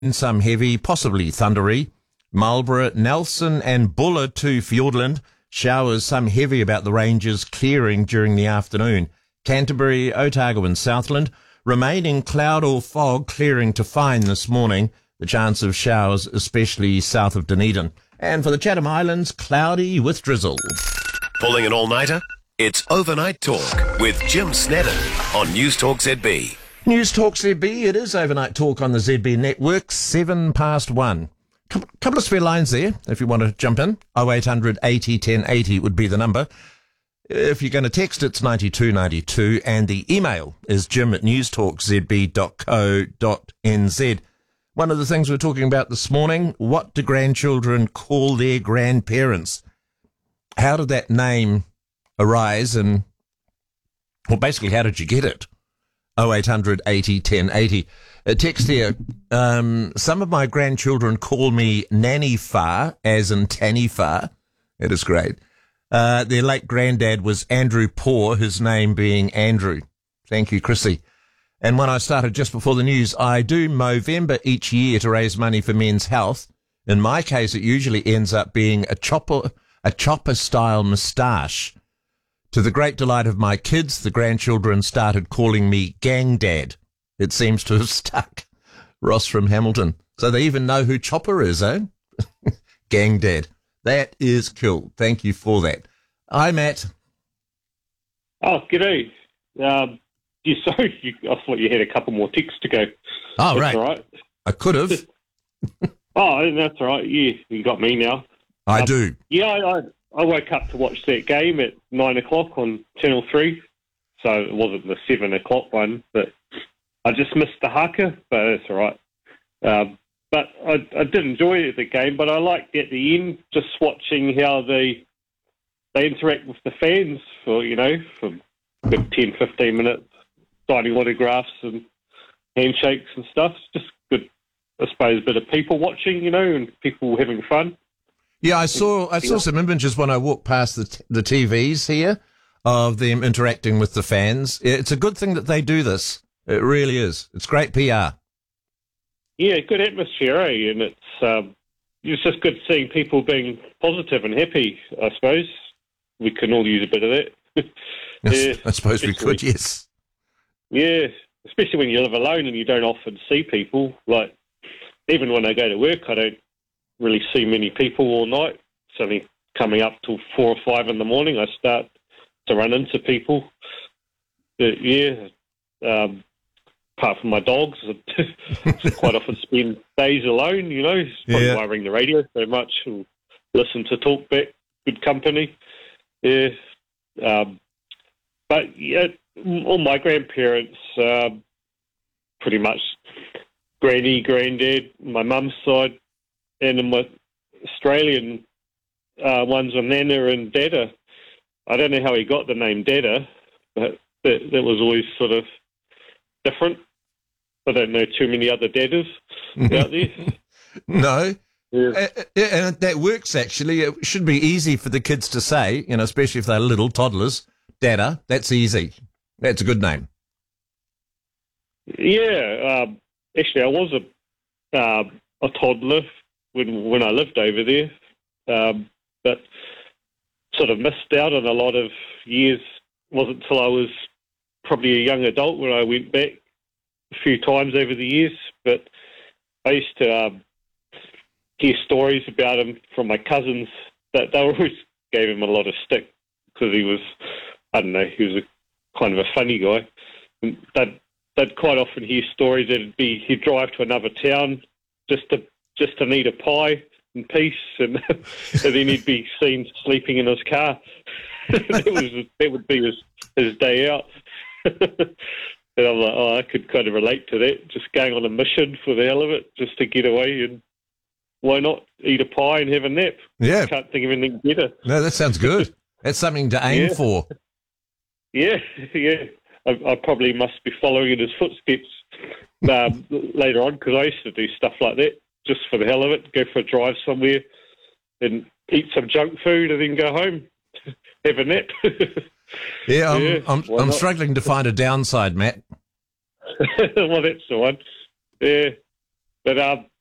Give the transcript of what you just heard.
some heavy, possibly thundery. Marlborough, Nelson and Buller to Fiordland. Showers, some heavy about the ranges, clearing during the afternoon. Canterbury, Otago and Southland. Remaining cloud or fog, clearing to fine this morning. The chance of showers, especially south of Dunedin. And for the Chatham Islands, cloudy with drizzle. Pulling an all-nighter? It's Overnight Talk with Jim Snedden on News Talk ZB. News Talk ZB, it is Overnight Talk on the ZB network, 1:07. Couple of spare lines there, if you want to jump in. 0800 80 1080 would be the number. If you're going to text, it's 9292, and the email is jim@newstalkzb.co.nz. One of the things we're talking about this morning, what do grandchildren call their grandparents? How did that name arise, and, well, basically, how did you get it? 0800 80 1080. A text here. Some of my grandchildren call me Nanny Far, as in Tanny Far. It is great. Their late granddad was Andrew Poor, his name being Andrew. Thank you, Chrissy. And when I started just before the news, I do Movember each year to raise money for men's health. In my case, it usually ends up being a chopper-style moustache. To the great delight of my kids, the grandchildren started calling me Gang Dad. It seems to have stuck. Ross from Hamilton. So they even know who Chopper is, eh? Gang Dad. That is cool. Thank you for that. Hi, Matt. Oh, g'day. I thought you had a couple more texts to go. Oh, that's right. All right. I could have. Oh, that's all right. Yeah, you got me now. I do. Yeah, I woke up to watch that game at 9 o'clock on Channel 3. So it wasn't the 7 o'clock one, but I just missed the haka, but that's all right. But I did enjoy the game, but I liked at the end just watching how they interact with the fans for good 10, 15 minutes, signing autographs and handshakes and stuff. It's just good, I suppose, bit of people watching, and people having fun. Yeah, I saw some images when I walked past the TVs here of them interacting with the fans. It's a good thing that they do this. It really is. It's great PR. Yeah, good atmosphere, eh? And it's just good seeing people being positive and happy, I suppose. We can all use a bit of that. Yes, I suppose we could, yes. Yeah, especially when you live alone and you don't often see people. Like, even when I go to work, I don't really see many people all night. It's only coming up till 4 or 5 in the morning I start to run into people. But yeah, apart from my dogs, I quite often spend days alone, It's probably why I ring the radio so much or listen to talkback, good company. Yeah. But yeah, all my grandparents, pretty much granny, granddad, my mum's side, and in my Australian ones are Nana and Dada. I don't know how he got the name Dada, but that was always sort of different. I don't know too many other Dadas out there. No. Yeah. And that works, actually. It should be easy for the kids to say, especially if they're little toddlers. Dada, that's easy. That's a good name. Yeah. Actually, I was a toddler when I lived over there, but sort of missed out on a lot of years. It wasn't until I was probably a young adult when I went back a few times over the years. But I used to hear stories about him from my cousins that they always gave him a lot of stick because he was, he was a kind of a funny guy. And they'd quite often hear stories that he'd drive to another town just to need a pie in peace, and, and then he'd be seen sleeping in his car. that would be his day out. And I'm like, I could kind of relate to that, just going on a mission for the hell of it, just to get away, and why not eat a pie and have a nap? Yeah. Can't think of anything better. No, that sounds good. That's something to aim for. Yeah. I probably must be following in his footsteps later on, because I used to do stuff like that just for the hell of it, go for a drive somewhere and eat some junk food and then go home, have a nap. Yeah, I'm struggling to find a downside, Matt. Well, that's the one. Yeah. But